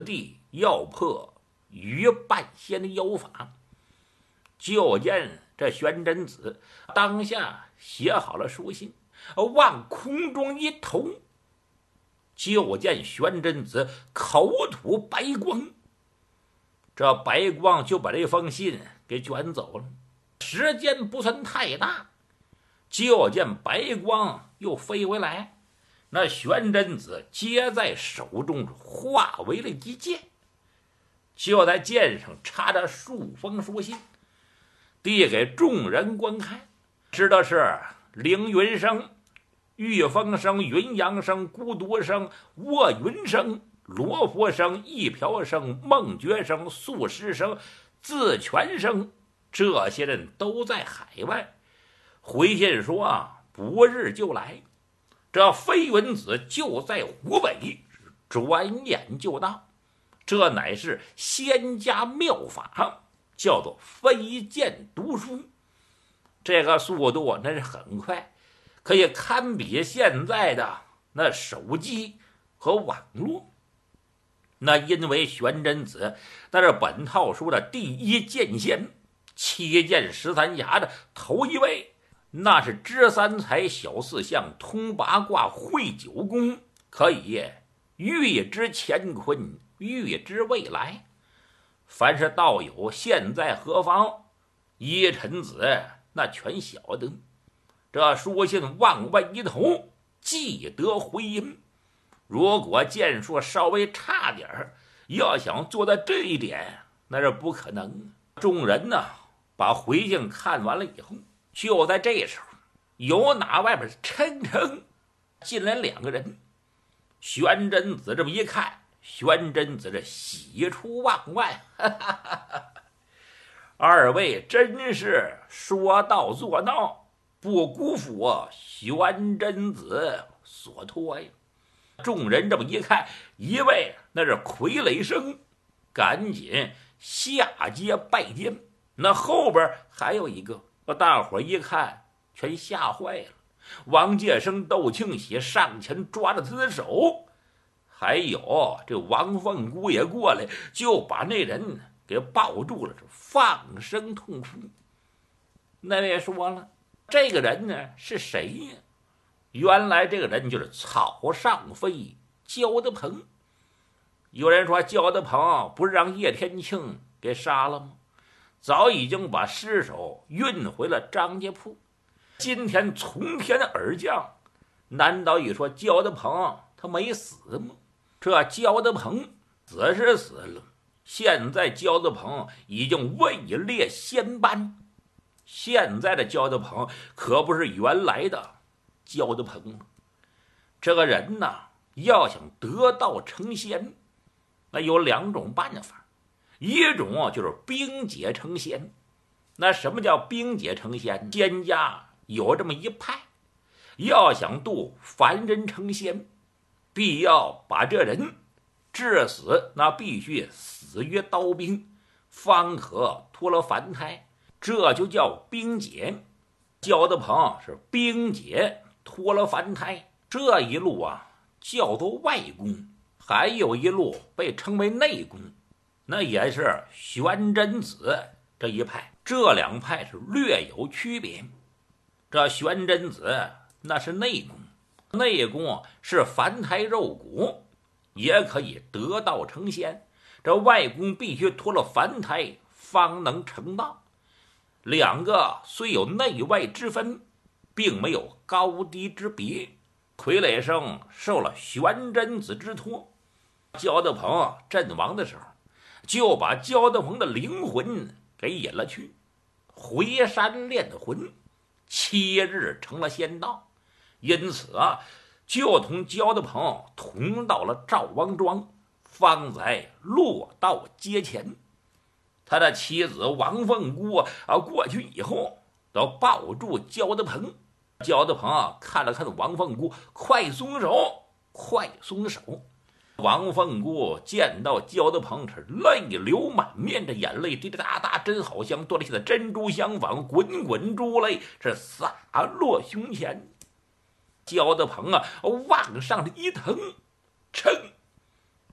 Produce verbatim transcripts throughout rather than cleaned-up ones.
地要破于半仙的妖法。就见这玄真子当下写好了书信，往空中一投，就见玄真子口吐白光，这白光就把这封信给卷走了。时间不算太大，就见白光又飞回来，那玄真子接在手中化为了一剑，就在剑上插着数封书信，递给众人观看。知道是凌云生、玉风生、云阳生、孤独生、卧云生、罗佛生、一瓢生、孟觉生、素师生、自全生，这些人都在海外。回信说啊，不日就来。这飞云子就在湖北，转眼就到。这乃是仙家妙法，叫做飞剑读书。这个速度那是很快，可以堪比现在的那手机和网络。那因为玄真子那是本套书的第一剑仙，七剑十三侠的头一位，那是知三才、晓四象、通八卦、会九宫，可以预知乾坤，预知未来。凡是道友现在何方，依臣子那全晓得。这书信往外一投，即得回音。如果剑术稍微差点儿，要想做到这一点，那是不可能。众人呢，把回信看完了以后，就在这时候，由哪外边抻抻进来两个人。玄真子这么一看，玄真子这喜出望外，哈哈哈哈，二位真是说到做到，不辜负我玄真子所托呀。众人这么一看，一位那是傀儡生，赶紧下阶拜见。那后边还有一个，大伙一看全吓坏了。王介生、窦庆喜上前抓着他的手，还有这王凤姑也过来，就把那人给抱住了，放声痛哭。那位说了，这个人呢是谁呀？原来这个人就是草上飞焦德鹏。有人说焦德鹏不是让叶天庆给杀了吗？早已经把尸首运回了张家铺。今天从天而降，难道一说焦德鹏他没死吗？这焦德鹏死是死了，现在焦德鹏已经位列仙班。现在的焦德鹏可不是原来的焦德鹏了。这个人呢，要想得道成仙，那有两种办法。一种就是冰解成仙。那什么叫冰解成仙？仙家有这么一派，要想度凡人成仙，必要把这人致死，那必须死于刀兵，方可脱了凡胎，这就叫冰解。焦德鹏是冰解脱了凡胎，这一路啊叫做外功，还有一路被称为内功，那也是玄真子这一派。这两派是略有区别。这玄真子那是内功，内功是凡胎肉骨，也可以得道成仙。这外功必须脱了凡胎方能成道。两个虽有内外之分，并没有高低之别。傀儡生受了玄真子之托，焦德鹏阵亡的时候，就把焦德鹏的灵魂给引了去，回山炼魂，七日成了仙道。因此啊，就同焦德鹏同到了赵王庄，方在落道阶前。他的妻子王凤姑啊过去以后，都抱住焦德鹏。焦德鹏啊看了看王凤姑，快松手，快松手。王凤姑见到焦德鹏是泪流满面，这眼泪滴滴答答，真好像多了些的珍珠相仿，滚滚珠泪是洒落胸前。焦德鹏啊往上一腾，噌，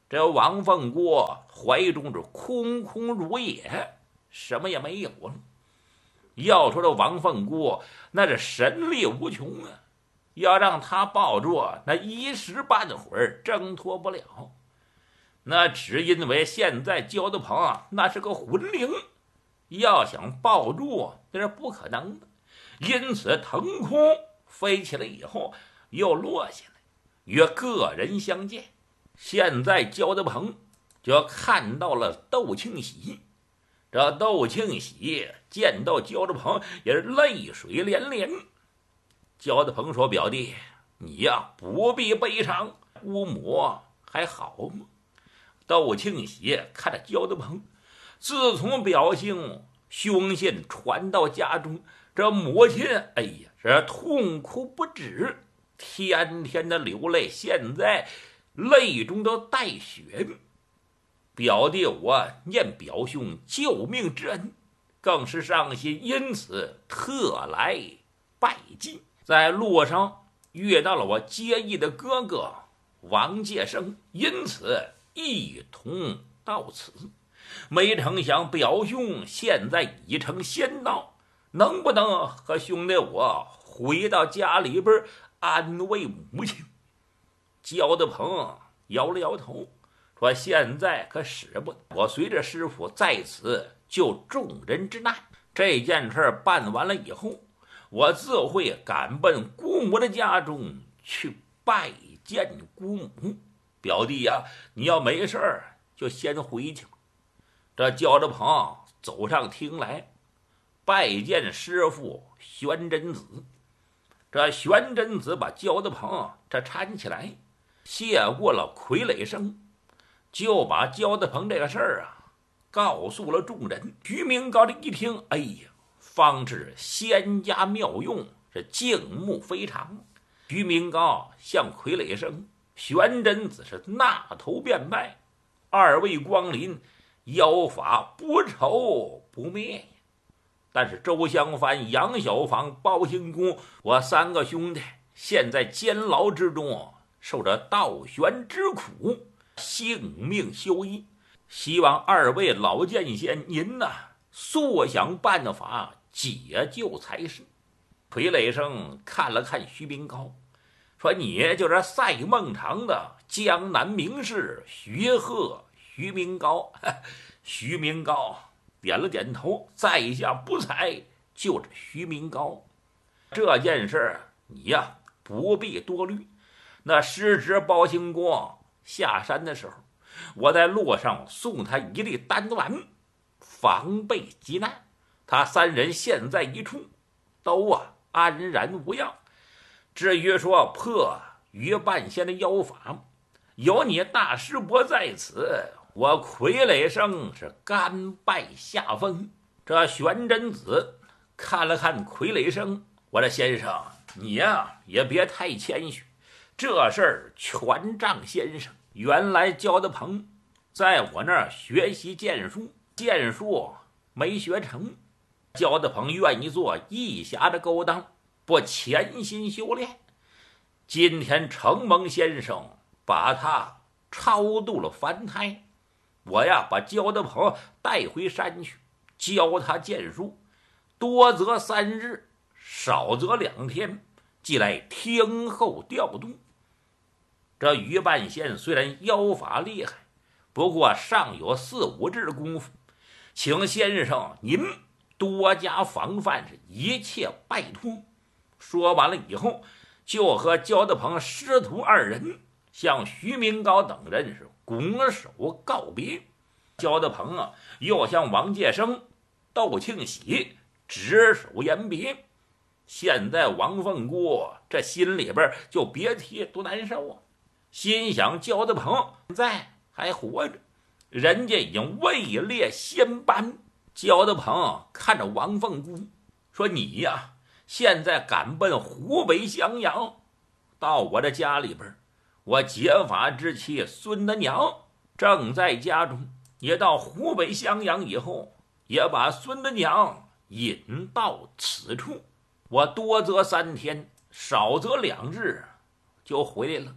这王凤国怀中是空空如也，什么也没有了。要说这王凤国那是神力无穷啊，要让他抱住，那一时半会儿挣脱不了。那只因为现在焦德鹏那是个魂灵，要想抱住那是不可能的，因此腾空飞起来以后又落下来，与个人相见。现在焦德鹏就看到了窦庆喜，这窦庆喜见到焦德鹏也是泪水连连。焦德鹏说：“表弟，你呀不必悲伤，姑母还好吗？”窦庆喜看着焦德鹏，自从表兄凶信传到家中，这母亲哎呀是痛哭不止，天天的流泪，现在泪中都带血。表弟我念表兄救命之恩，更是伤心，因此特来拜祭。在路上遇到了我结义的哥哥王介生，因此一同到此。没成想表兄现在已成仙道，能不能和兄弟我回到家里边安慰母亲？焦德鹏摇了摇头，说：“现在可使不得，我随着师傅在此救众人之难。这件事办完了以后，我自会赶奔姑母的家中去拜见姑母。表弟呀、啊，你要没事儿就先回去。”这焦德鹏走上厅来，拜见师傅玄真子。这玄真子把焦德鹏这搀起来，谢过了傀儡生，就把焦德鹏这个事儿啊告诉了众人。徐明高这一听，哎呀，方知仙家妙用，是敬慕非常。徐明高向傀儡生、玄真子是纳头便拜，二位光临，妖法不愁不灭呀。但是周香帆、杨小芳、包兴公，我三个兄弟现在监牢之中，受着倒悬之苦，性命休矣。希望二位老剑仙您呐、啊，速想办法解救才是。傀儡生看了看徐明高，说：“你就是赛孟尝的江南名士徐鹤徐明高。”徐明高点了点头，在下不才，就是徐明高。这件事你呀不必多虑。那师侄包兴公下山的时候，我在路上送他一粒丹丸，防备急难。他三人现在一处，都啊安然无恙。至于说破于半仙的妖法，有你大师伯在此，我傀儡生是甘拜下风。这玄真子看了看傀儡生，我的先生，你呀也别太谦虚，这事儿全仗先生。原来焦德鹏在我那儿学习剑术，剑术没学成，焦德鹏愿意做义侠的勾当，不潜心修炼。今天承蒙先生把他超度了凡胎，我呀把焦德鹏带回山去，教他剑术，多则三日，少则两天，即来听候调度。这于半仙虽然妖法厉害，不过尚有四五日的功夫，请先生您多加防范，是一切拜托。说完了以后，就和焦德鹏师徒二人向徐明高等人是拱手告别。焦德鹏啊，又向王介生、窦庆喜执手言别。现在王凤姑这心里边就别提多难受啊，心想焦德鹏在还活着，人家已经位列仙班。焦德鹏看着王凤姑说：“你呀，现在赶奔湖北襄阳，到我的家里边，我结发之妻孙德娘正在家中。也到湖北襄阳以后，也把孙德娘引到此处。我多则三天，少则两日就回来了。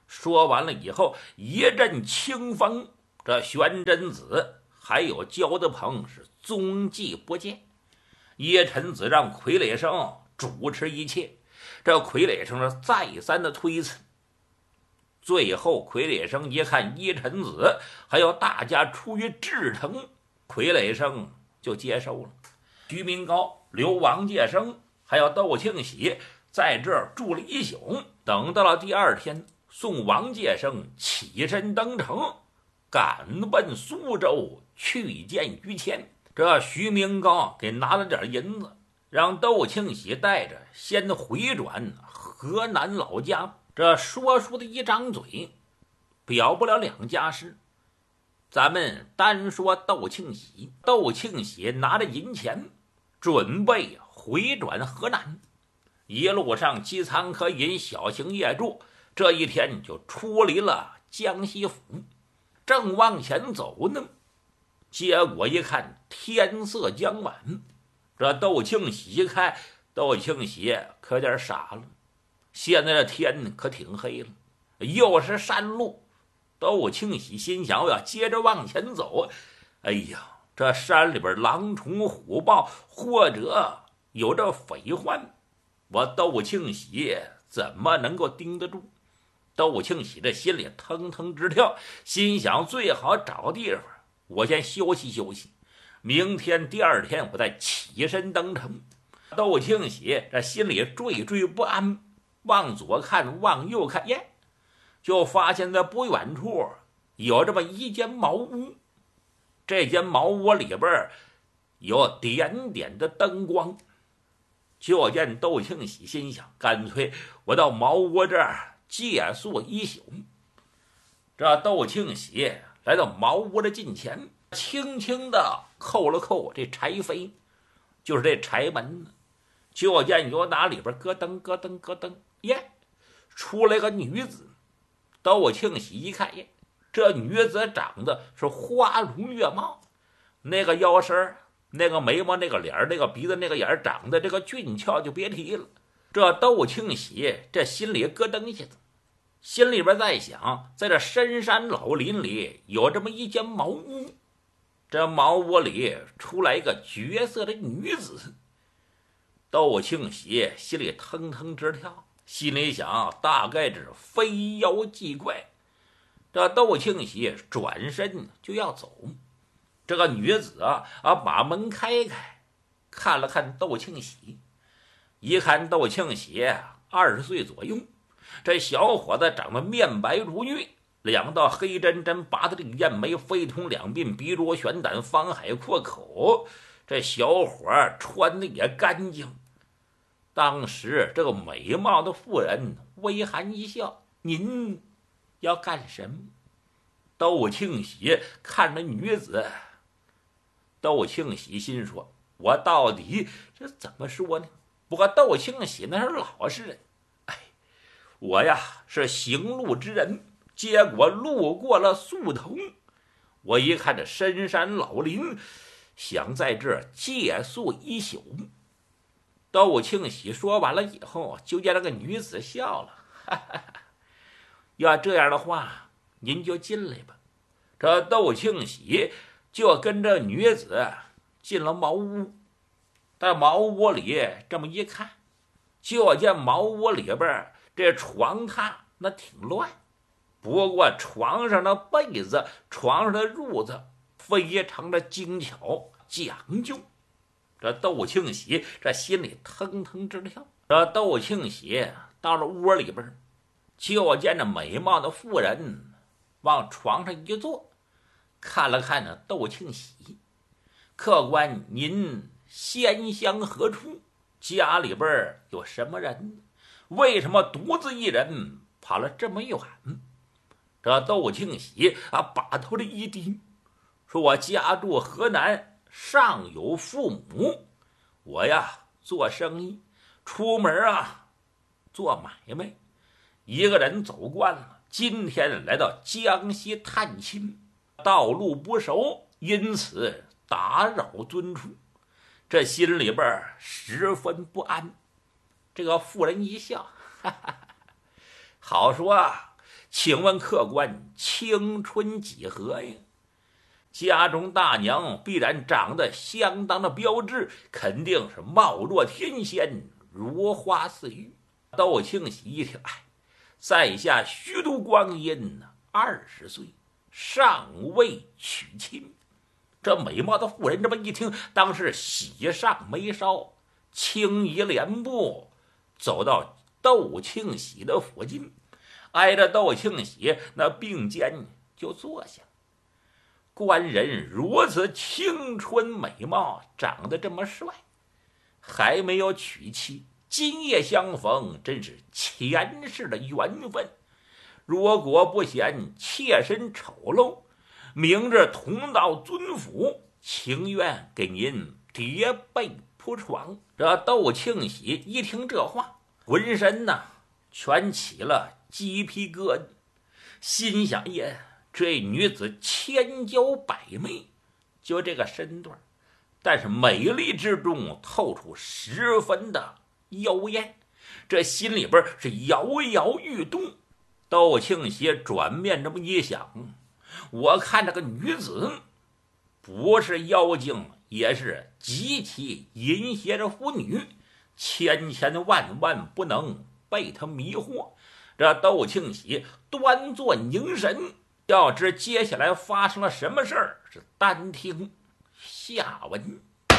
说完了以后，一阵清风，这玄真子还有焦德鹏是踪迹不见。叶晨子让傀儡生主持一切，这傀儡生是再三的推辞。最后傀儡生一看叶晨子还有大家出于至诚，傀儡生就接受了。徐明高、刘王介生还有窦庆喜在这儿住了一宿，等到了第二天，送王介生起身登城，赶奔苏州去见于谦。这徐明高给拿了点银子，让窦庆喜带着先回转河南老家。这说书的一张嘴表不了两家事，咱们单说窦庆喜。窦庆喜拿着银钱准备回转河南，一路上饥餐渴饮，小行夜住，这一天就出离了江西府。正往前走呢，结果一看天色将晚，这窦庆喜一看，窦庆喜可有点傻了，现在的天可挺黑了，又是山路。窦庆喜心想，我要接着往前走，哎呀，这山里边狼虫虎豹，或者有这匪患，我窦庆喜怎么能够盯得住？窦庆喜这心里腾腾直跳，心想最好找地方我先休息休息，明天第二天我再起身登城。窦庆喜这心里惴惴不安，往左看往右看，耶，就发现在不远处有这么一间茅屋。这间茅屋里边有点点的灯光，就见窦庆喜心想，干脆我到茅屋这儿借宿一宿。这窦庆喜来到茅屋的近前，轻轻的扣了扣这柴扉，就是这柴门呢，就见有打里边咯噔咯噔咯噔，耶，出来个女子。窦庆喜一看，耶，这女子长得是花容月貌，那个腰身，那个眉毛，那个脸，那个鼻子，那个眼，长得这个俊俏就别提了。这窦庆喜这心里咯噔一下子，心里边在想，在这深山老林里有这么一间茅屋，这茅屋里出来一个绝色的女子。窦庆喜心里腾腾直跳，心里想，大概是非妖即怪。这窦庆喜转身就要走，这个女子啊啊把门开开，看了看窦庆喜，一看窦庆喜二十岁左右，这小伙子长得面白如玉，两道黑针针拔的这艳眉，飞通两鬓，鼻若悬胆，方海阔口。这小伙穿的也干净。当时这个美貌的妇人微含一笑，您要干什么？窦庆喜看着女子，窦庆喜心说，我到底这怎么说呢？不过窦庆喜那是老实人，哎，我呀是行路之人，结果路过了宿头，我一看这深山老林，想在这儿借宿一宿。窦庆喜说完了以后，就见那个女子笑了，哈哈哈，要这样的话，您就进来吧。这窦庆喜就跟着女子进了茅屋。在茅屋里这么一看，就见茅屋里边这床榻那挺乱，不过床上的被子，床上的褥子非常的精巧讲究。这窦庆喜这心里腾腾直跳。这窦庆喜到了屋里边，就见着美貌的妇人往床上一坐，看了看呢窦庆喜，客官您仙乡何处？家里边有什么人？为什么独自一人跑了这么远？这窦庆喜啊把头的一低，说我家住河南，上有父母，我呀做生意，出门啊做买卖，一个人走惯了，今天来到江西探亲，道路不熟，因此打扰尊处，这心里边十分不安。这个妇人一笑，哈哈哈，好说啊， 请问客官青春几何呀？家中大娘必然长得相当的标致，肯定是貌若天仙，如花似玉。窦庆喜一听，哎，在下虚度光阴呢，二十岁尚未娶亲。这美貌的妇人这么一听，当时喜上眉梢，轻移莲步走到窦庆喜的附近，挨着窦庆喜那并肩就坐下。官人如此青春美貌，长得这么帅，还没有娶妻，今夜相逢，真是前世的缘分。如果不嫌妾身丑陋，明日同到尊府，情愿给您叠被铺床。这窦庆喜一听这话，浑身呐全起了鸡皮疙瘩，心想也这女子千娇百媚，就这个身段，但是美丽之中透出十分的妖艳，这心里边是摇摇欲动。窦庆喜转面这么一想，我看这个女子不是妖精，也是极其淫邪的妇女，千千万万不能被她迷惑。这窦庆喜端坐凝神，要知接下来发生了什么事儿，是单听下文。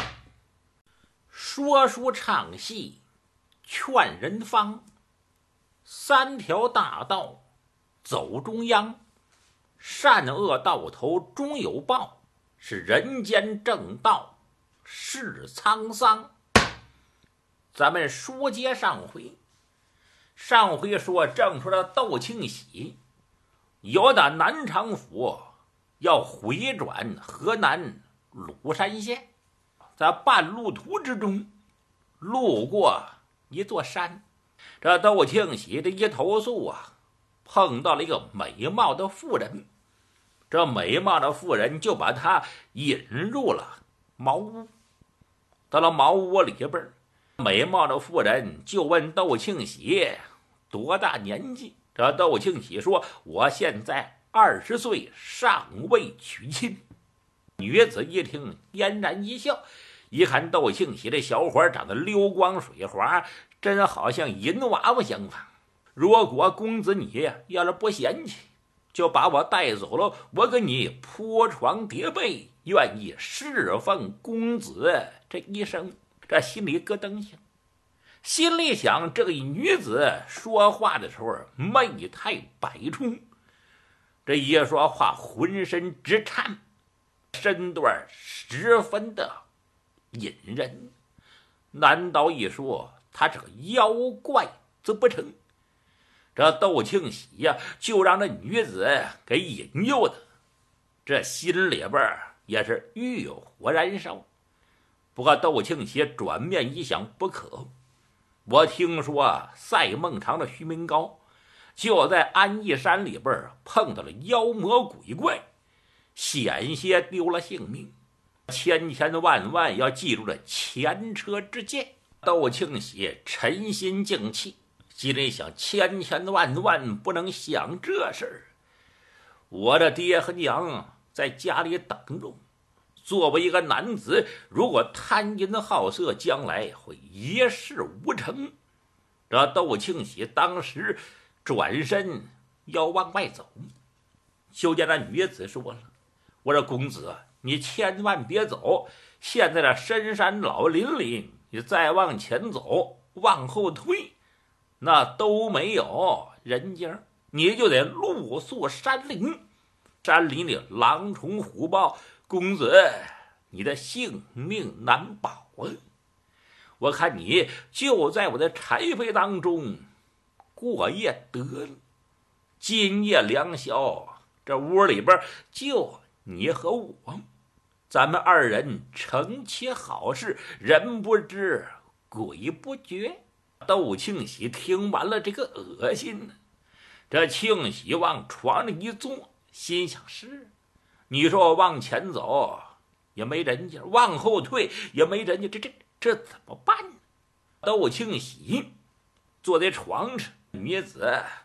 说书唱戏劝人方，三条大道走中央，善恶到头终有报，是人间正道是沧桑。咱们书接上回，上回说正说的窦庆喜由打南昌府要回转河南鲁山县，在半路途之中路过一座山，这窦庆喜这一投宿啊，碰到了一个美貌的妇人，这美貌的妇人就把他引入了茅屋。到了茅屋里边，美貌的妇人就问窦庆喜多大年纪。这窦庆喜说，我现在二十岁，尚未娶亲。女子一听嫣然一笑，一看窦庆喜这小伙长得溜光水滑，真好像银娃娃相仿。如果公子你呀要是不嫌弃，就把我带走了，我给你铺床叠被，愿意侍奉公子这一生。这心里咯噔响，心里想，这个女子说话的时候媚态百出，这一说话浑身直颤，身段十分的引人。难道一说她是个妖怪则不成？这窦庆喜呀，就让这女子给引诱的，这心里边也是欲火燃烧。不过窦庆喜转面一想，不可，我听说赛孟尝的徐明高就在安义山里边碰到了妖魔鬼怪，险些丢了性命，千千万万要记住了前车之鉴。窦庆喜沉心静气，心里想，千千万万不能想这事儿。我的爹和娘在家里等着，作为一个男子，如果贪淫好色，将来会一事无成。这窦庆喜当时转身要往外走，就见那女子说了，我说公子，你千万别走，现在这深山老林里，你再往前走往后退，那都没有人家，你就得露宿山林，山林里狼虫虎豹，公子你的性命难保啊！我看你就在我的柴扉当中过夜得了，今夜良宵，这屋里边就你和我，咱们二人成其好事，人不知鬼不觉。窦庆喜听完了这个恶心，这庆喜往床上一坐，心想，是你说我往前走也没人家，往后退也没人家，这这这怎么办呢？窦庆喜坐在床上，女子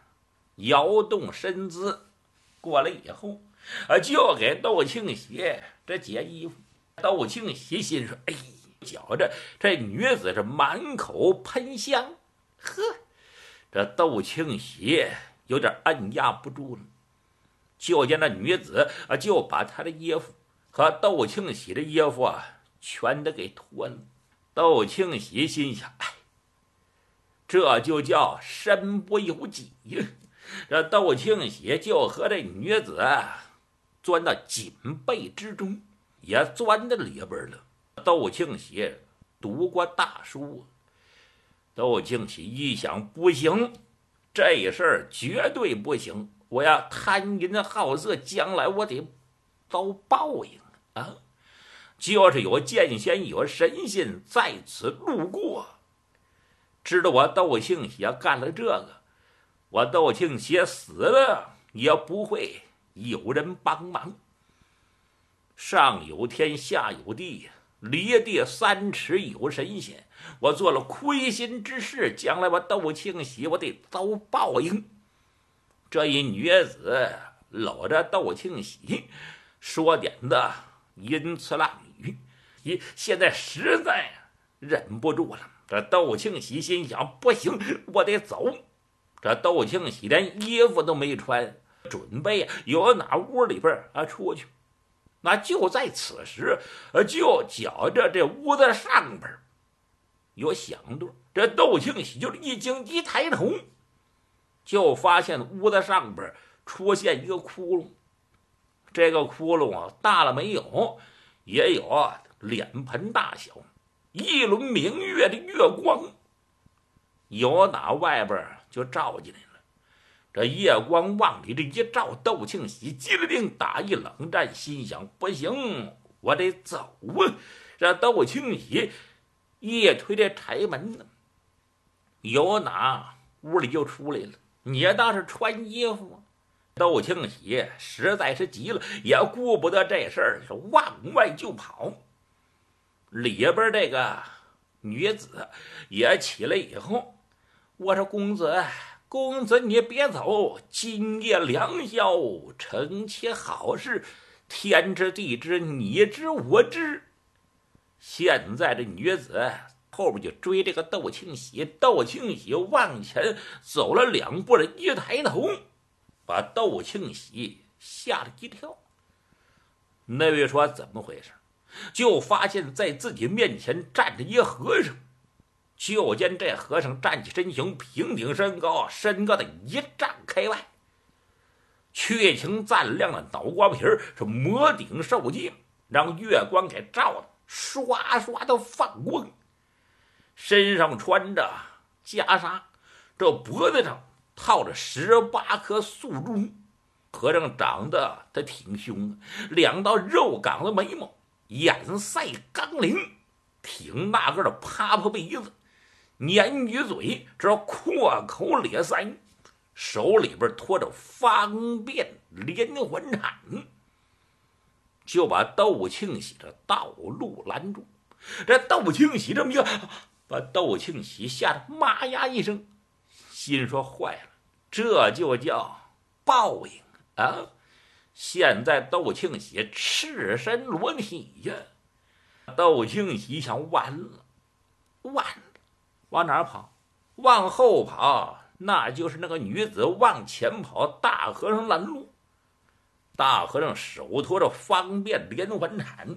摇动身姿过来以后，啊，就给窦庆喜这解衣服。窦庆喜心说：“哎，觉着这女子是满口喷香，呵，这窦庆喜有点按压不住了。就见那女子啊，就把她的衣服和窦庆喜的衣服啊，全都给脱了。窦庆喜心想：哎，这就叫身不由己呀！这窦庆喜就和这女子啊，钻到锦被之中，也钻到里边了。窦庆喜读过大书，窦庆喜一想，不行，这事儿绝对不行，我要贪淫好色，将来我得遭报应啊！就是有剑仙有神仙在此路过，知道我窦庆喜干了这个，我窦庆喜死了也不会有人帮忙。上有天，下有地，离地三尺有神仙，我做了亏心之事，将来我窦庆喜我得遭报应。这一女子搂着窦庆喜，说点的淫词浪语，现在实在忍不住了。这窦庆喜心想，不行，我得走。这窦庆喜连衣服都没穿，准备由哪屋里边啊出去。那就在此时，就觉着这屋子上边有响动。这窦庆喜就一惊，一抬头，就发现屋子上边出现一个窟窿。这个窟窿啊，大了没有，也有啊脸盆大小，一轮明月的月光由打外边就照进来了。这夜光往里这一照，窦庆喜机灵打一冷战，心想不行，我得走啊！这窦庆喜一推这柴门呢，由哪屋里就出来了。你倒是穿衣服。窦庆喜实在是急了，也顾不得这事儿，是往外就跑。里边这个女子也起来以后，我说公子公子你别走，今夜良宵，成其好事，天知地知，你知我知。现在这女子后边就追这个窦庆喜，窦庆喜往前走了两步，一抬头把窦庆喜吓了一跳。那位说怎么回事？就发现在自己面前站着一和尚。就见这和尚站起身形，平顶身高，身高的一丈开外，确情锃亮的脑瓜皮是磨顶受镜，让月光给照的刷刷的放光。身上穿着袈裟，这脖子上套着十八颗素珠。和尚长得他挺凶，两道肉岗的眉毛，眼腮刚灵，挺大个的趴趴鼻子，鲶鱼嘴，这阔口咧腮，手里边托着方便连环铲，就把窦庆喜的道路拦住。这窦庆喜这么一个，把窦庆喜吓得妈呀一声，心说坏了，这就叫报应啊！现在窦庆喜赤身裸体呀，窦庆喜想完了，完了。往哪儿跑？往后跑，那就是那个女子；往前跑，大和尚拦路。大和尚手托着方便连环铲，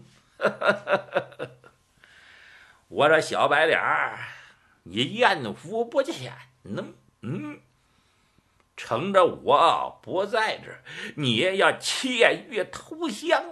我说小白脸儿，你艳福不浅呢？嗯，乘着我不在这儿，你要窃玉偷香，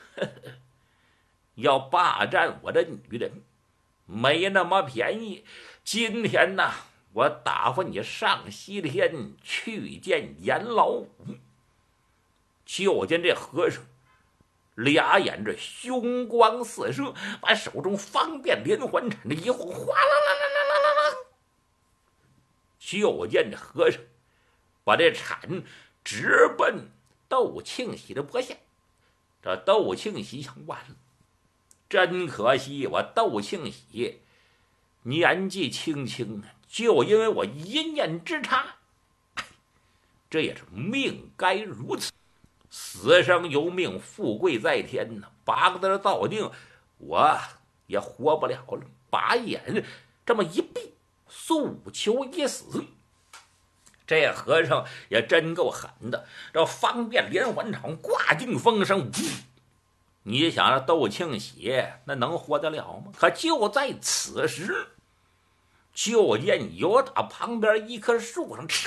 要霸占我的女人，没那么便宜。今天呢，我打发你上西天去见阎老五。就见这和尚俩眼这凶光四射，把手中方便连环铲的一晃，哗啦啦啦啦啦啦啦，就见这和尚把这铲直奔窦庆喜的脖下。这窦庆喜想完了，真可惜我窦庆喜年纪轻轻，就因为我一念之差， 这也是命该如此，死生由命，富贵在天呢。八个字造定，我也活不了了，把眼这么一闭，诉求已死。这和尚也真够狠的，这方便连环场挂尽风声，你想让窦庆喜那能活得了吗？可就在此时，就见有打旁边一棵树上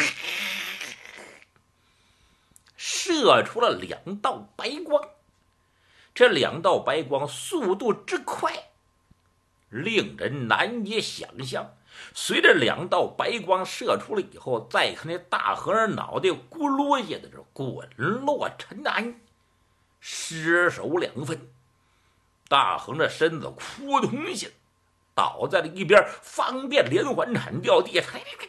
射出了两道白光，这两道白光速度之快，令人难以想象。随着两道白光射出了以后，再看那大和尚脑袋咕噜下的这滚落尘埃，尸首两分。大和尚的身子扑通一下倒在了一边，方便连环铲掉地。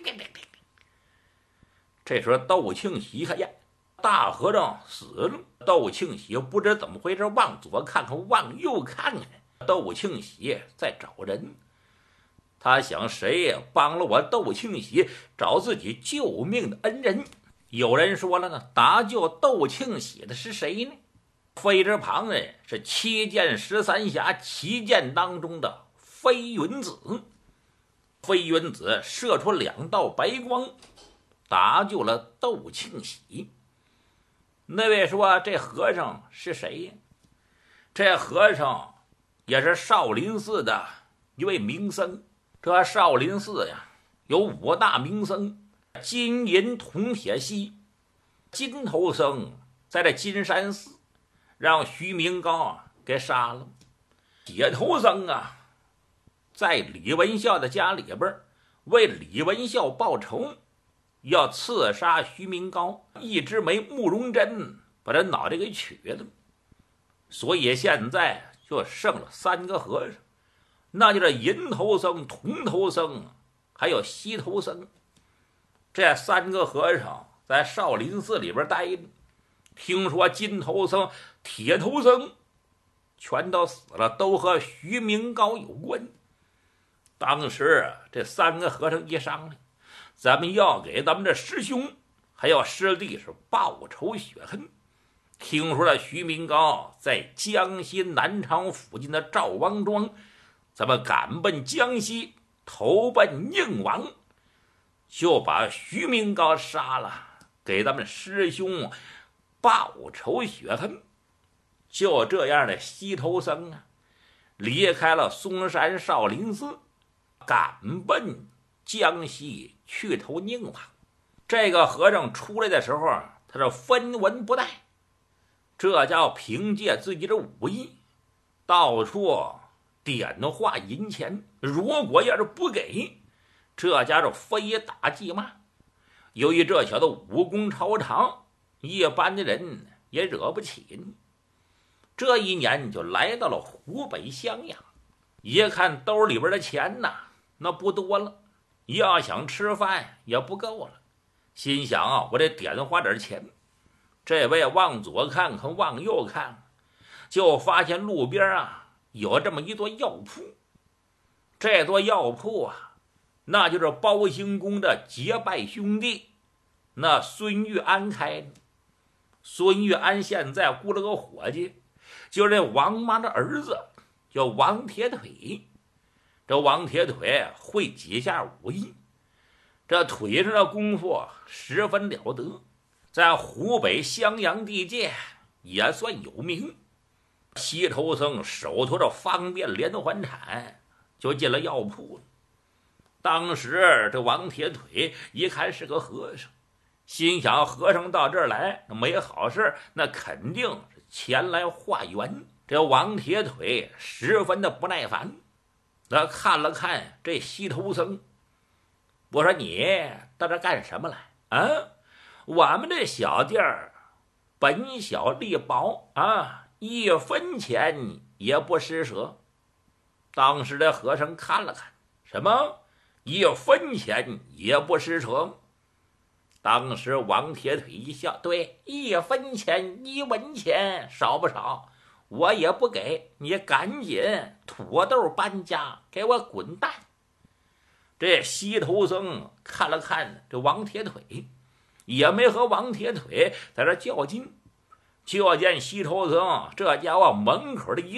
这时候窦庆喜一看呀，大和尚死了。窦庆喜不知怎么回事，往左看看，往右看看，窦庆喜在找人。他想，谁也帮了我窦庆喜，找自己救命的恩人。有人说了呢，搭救窦庆喜的是谁呢？非之旁人是七剑十三侠七剑当中的飞云子。飞云子射出两道白光，搭救了窦庆喜。那位说，这和尚是谁呀？这和尚也是少林寺的一位名僧。这少林寺呀，有五大名僧：金银铜铁锡。金头僧在这金山寺让徐明高啊给杀了。铁头僧啊，在李文孝的家里边为李文孝报仇，要刺杀徐明高，一枝梅慕容珍把他脑袋给取了。所以现在就剩了三个和尚，那就是银头僧、铜头僧还有锡头僧。这三个和尚在少林寺里边待着，听说金头僧、铁头僧全都死了，都和徐明高有关。当时这三个和尚一商量，咱们要给咱们这师兄还有师弟是报仇雪恨。听说了徐明高在江西南昌附近的赵王庄，咱们赶奔江西，投奔宁王，就把徐明高杀了，给咱们师兄报仇雪恨。就这样的西头僧啊，离开了嵩山少林寺，赶奔江西去投宁王。这个和尚出来的时候，他是分文不带，这叫凭借自己的武艺，到处点化银钱。如果要是不给，这家伙非打即骂。由于这小子武功超常，一般的人也惹不起。这一年就来到了湖北襄阳，一看兜里边的钱呐，那不多了，要想吃饭也不够了。心想啊，我得点花点钱。这位往左看看，往右看看，就发现路边啊有这么一座药铺。这座药铺啊，那就是包兴公的结拜兄弟，那孙玉安开的。孙玉安现在雇了个伙计，就是这王妈的儿子，叫王铁腿。这王铁腿会几下武艺，这腿上的功夫十分了得，在湖北襄阳地界也算有名。西头僧手托着方便连环铲，就进了药铺。当时这王铁腿一看是个和尚，心想和尚到这儿来没好事，那肯定是前来化缘。这王铁腿十分的不耐烦，他看了看这西头僧，我说你到这干什么来啊？我们这小店儿本小利薄啊，一分钱也不施舍。当时这和尚看了看，什么一分钱也不施舍？当时王铁腿一笑，对，一分钱一文钱少不少，我也不给你，赶紧土豆搬家，给我滚蛋。这西头僧看了看这王铁腿， 也没和王铁腿在这较劲。就见西头僧这家伙门口的一